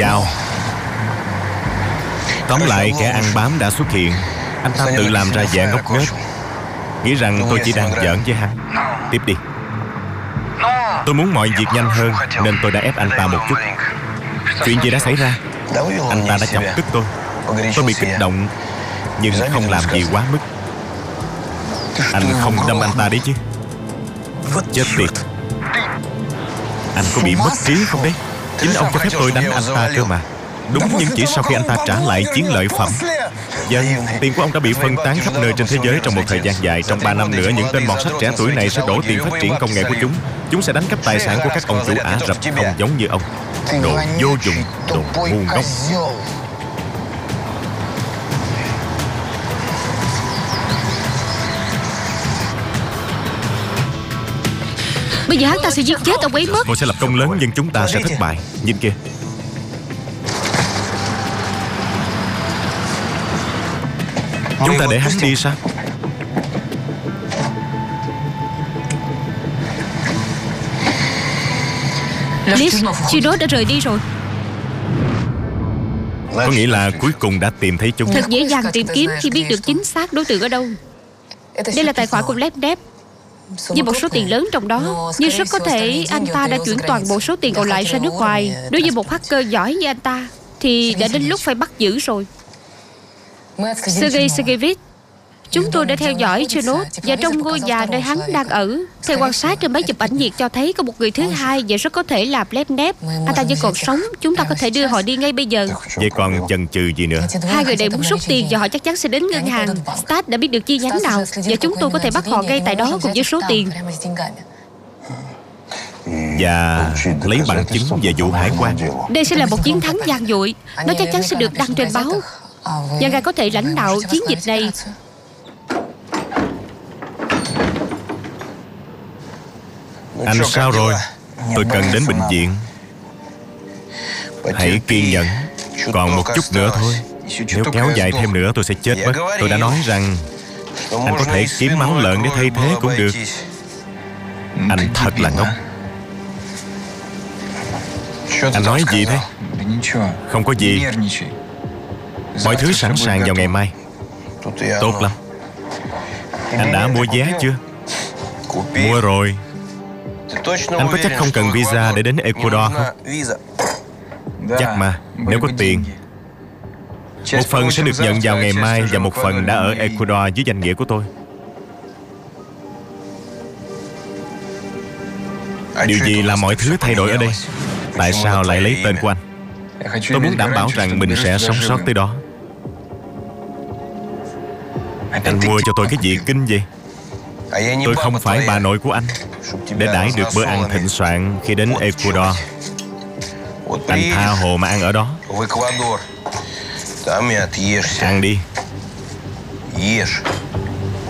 Chào. Tóm lại kẻ ăn bám đã xuất hiện. Anh ta tự làm ra vẻ ngốc nghếch, nghĩ rằng tôi chỉ đang giỡn với hắn. Tiếp đi. Tôi muốn mọi việc nhanh hơn nên tôi đã ép anh ta một chút. Chuyện gì đã xảy ra? Anh ta đã chọc tức tôi. Tôi bị kích động nhưng không làm gì quá mức. Anh không đâm anh ta đấy chứ? Chết tiệt. Anh có bị mất trí không đấy? Chính ông cho phép tôi đánh anh ta cơ mà. Đúng, nhưng chỉ sau khi anh ta trả lại chiến lợi phẩm. Vâng, tiền của ông đã bị phân tán khắp nơi trên thế giới trong một thời gian dài. Trong 3 năm nữa, những tên mọt sách trẻ tuổi này sẽ đổ tiền phát triển công nghệ của chúng. Chúng sẽ đánh cắp tài sản của các ông chủ Ả Rập không giống như ông. Đồ vô dụng, đồ ngu ngốc. Bây giờ hắn ta sẽ giết chết ông ấy mất. Tôi sẽ lập công lớn nhưng chúng ta sẽ thất bại. Nhìn kìa. Chúng ta để hắn đi sao? Liz, Chino đã rời đi rồi. Có nghĩa là cuối cùng đã tìm thấy chúng. Thật dễ dàng tìm kiếm khi biết được chính xác đối tượng ở đâu. Đây là tài khoản của Lebdev với một số tiền lớn trong đó. Nhưng rất có thể anh ta đã chuyển toàn bộ số tiền còn lại ra nước ngoài. Đối với một hacker giỏi như anh ta thì đã đến lúc phải bắt giữ rồi. Sergei Sergeyevich, chúng tôi đã theo dõi Chernobyl và trong ngôi nhà nơi hắn đang ở. Theo quan sát trên máy chụp ảnh nhiệt cho thấy có một người thứ hai và rất có thể là Lebdev. Anh ta vẫn còn sống. Chúng ta có thể đưa họ đi ngay bây giờ. Vậy còn chần chừ gì nữa? Hai người này muốn rút tiền và họ chắc chắn sẽ đến ngân hàng. Stat đã biết được chi nhánh nào và chúng tôi có thể bắt họ ngay tại đó cùng với số tiền. Và lấy bằng chứng về vụ hải quan. Đây sẽ là một chiến thắng vang dội. Nó chắc chắn sẽ được đăng trên báo. Và ngài có thể lãnh đạo chiến dịch này. Anh sao rồi? Tôi cần đến bệnh viện. Hãy kiên nhẫn. Còn một chút nữa thôi. Nếu kéo dài thêm nữa tôi sẽ chết mất. Tôi đã nói rằng anh có thể kiếm máu lợn để thay thế cũng được. Anh thật là ngốc. Anh nói gì thế? Không có gì. Mọi thứ sẵn sàng vào ngày mai. Tốt lắm. Anh đã mua vé chưa? Mua rồi. Anh có chắc không cần visa để đến Ecuador không? Chắc mà, nếu có tiền. Một phần sẽ được nhận vào ngày mai và một phần đã ở Ecuador dưới danh nghĩa của tôi. Điều gì làm mọi thứ thay đổi ở đây? Tại sao lại lấy tên của anh? Tôi muốn đảm bảo rằng mình sẽ sống sót tới đó. Anh mua cho tôi cái gì kinh vậy? Tôi không phải bà nội của anh để đãi được bữa ăn thịnh soạn khi đến Ecuador. Anh tha hồ mà ăn ở đó. Ăn đi.